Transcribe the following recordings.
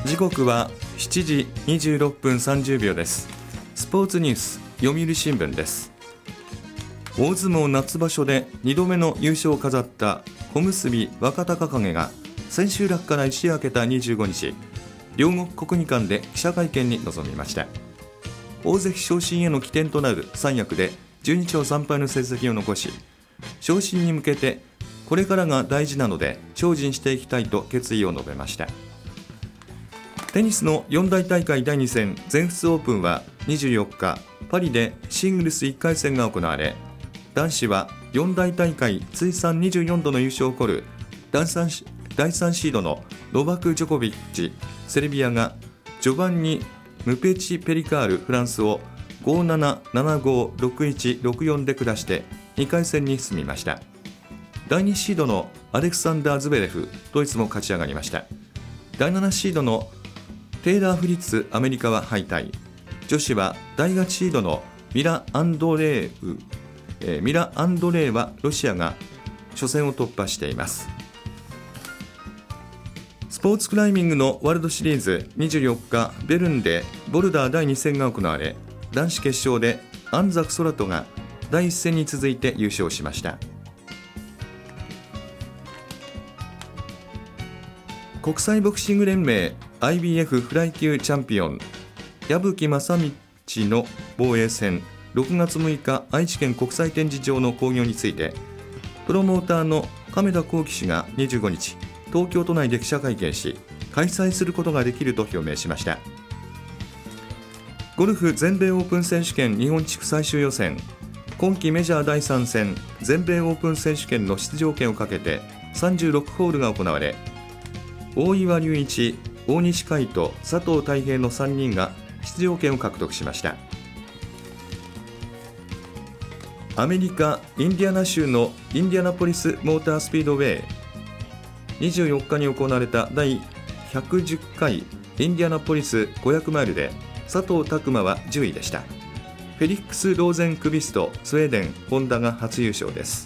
時刻は7時26分30秒です。スポーツニュース読売新聞です。大相撲夏場所で2度目の優勝を飾った小結若隆景が千秋楽から一夜明けた25日、両国国技館で記者会見に臨みました。大関昇進への起点となる三役で12勝3敗の成績を残し、昇進に向けてこれからが大事なので精進していきたいと決意を述べました。テニスの四大大会第2戦全仏オープンは24日パリでシングルス1回戦が行われ、男子は四大大会通算24度の優勝を誇る第3シードのノバク・ジョコビッチセルビアがジョバンニ・ムペチ・ペリカールフランスを 5-7、7-5、6-1、6-4 で下して2回戦に進みました。第2シードのアレクサンダー・ズベレフドイツも勝ち上がりました。第7シードのテイラー・フリッツアメリカは敗退。女子は第8シードのミラ・アンドレーはロシアが初戦を突破しています。スポーツクライミングのワールドシリーズ24日ベルンでボルダー第2戦が行われ、男子決勝で安楽宙斗が第1戦に続いて優勝しました。国際ボクシング連盟 IBF フライ級チャンピオン矢吹正道の防衛戦6月6日愛知県国際展示場の興行について、プロモーターの亀田光輝氏が25日東京都内で記者会見し、開催することができると表明しました。ゴルフ全米オープン選手権日本地区最終予選、今季メジャー第3戦全米オープン選手権の出場権をかけて36ホールが行われ、大岩隆一、大西海斗、佐藤太平の3人が出場権を獲得しました。アメリカ・インディアナ州のインディアナポリスモータースピードウェイ24日に行われた第110回インディアナポリス500マイルで佐藤拓磨は10位でした。フェリックス・ローゼンクビストスウェーデンホンダが初優勝です。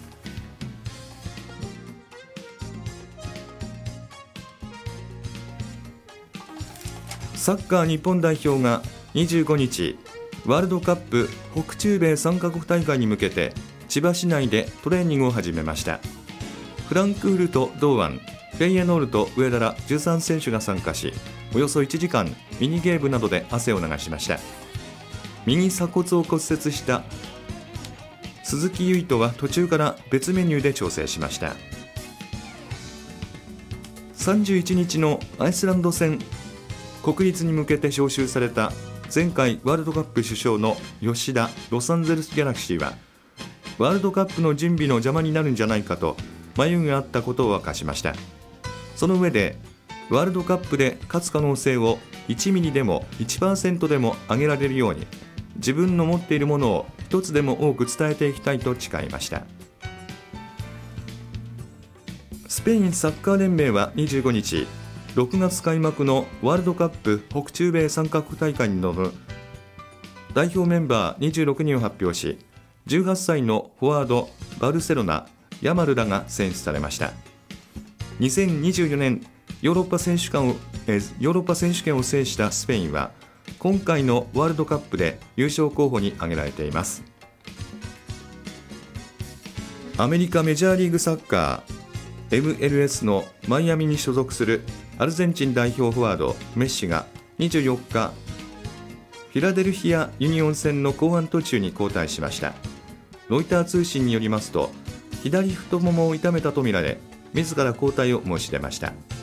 サッカー日本代表が25日ワールドカップ北中米3カ国大会に向けて千葉市内でトレーニングを始めました。フランクフルト堂安、フェイエノールト上田ら13選手が参加し、およそ1時間ミニゲームなどで汗を流しました。右鎖骨を骨折した鈴木唯人は途中から別メニューで調整しました。31日のアイスランド戦国立に向けて招集された前回ワールドカップ主将の吉田ロサンゼルスギャラクシーは、ワールドカップの準備の邪魔になるんじゃないかと迷いがあったことを明かしました。その上でワールドカップで勝つ可能性を1ミリでも 1% でも上げられるように、自分の持っているものを一つでも多く伝えていきたいと誓いました。スペインサッカー連盟は25日6月開幕のワールドカップ北中米3カ国大会に臨む代表メンバー26人を発表し、18歳のフォワードバルセロナヤマルらが選出されました。2024年ヨーロッパ選手権を制したスペインは今回のワールドカップで優勝候補に挙げられています。アメリカメジャーリーグサッカー MLS のマイアミに所属するアルゼンチン代表フォワードメッシが24日フィラデルフィアユニオン戦の後半途中に交代しました。ロイター通信によりますと、左太ももを痛めたとみられ自ら交代を申し出ました。